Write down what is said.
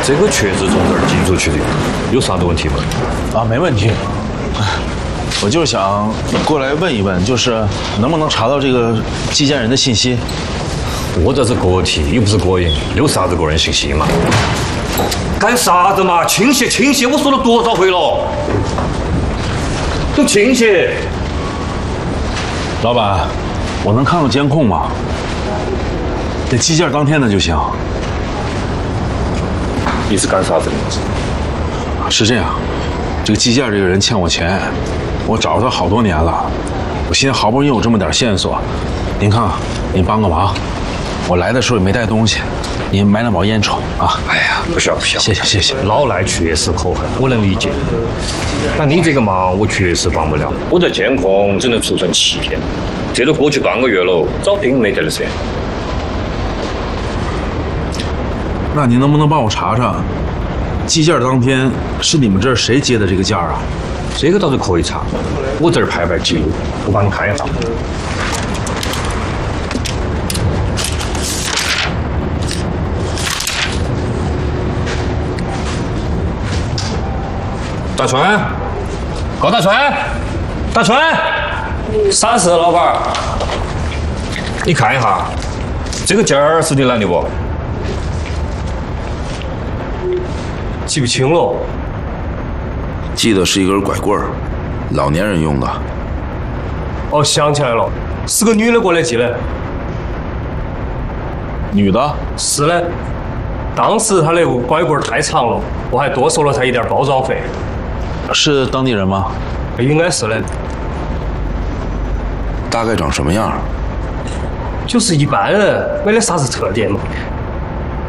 这个确实从这儿进出去的，有啥子问题吗？ 啊，没问题。我就是想过来问一问，就是能不能查到这个寄件人的信息？ 我这是个体，又不是个人，有啥子个人信息嘛？干啥子嘛？倾斜，倾斜！我说了多少回了？都倾斜！ 老板，我能看到监控吗？得寄件当天的就行。 你是干啥子的？ 是这样，这个寄件这个人欠我钱，我找了他好多年了，我现在好不容易有这么点线索，您看，您帮个忙。我来的时候也没带东西，您买2包烟抽啊！ 哎呀，不需要， 谢谢。 老赖确实可恨，我能理解。但你这个忙我确实帮不了，我这监控只能储存7天，这都过去半个月了，早订没得了噻。 那您能不能帮我查查，寄件当天是你们这儿谁接的这个件啊？ 这个倒是可以查，我这儿排记录，我帮你看一下。大川，高大川，大川， 啥事，老板？ 你看一下，这个件儿是你来的不？ 记不清了。 记得是一根拐棍儿，老年人用的。 哦，想起来了，是个女的过来寄的。 女的？ 是的。当时她那个拐棍太长了，我还多收了她一点包装费。 是当地人吗？ 应该是的。 大概长什么样？ 就是一般人，没得啥子特点嘛。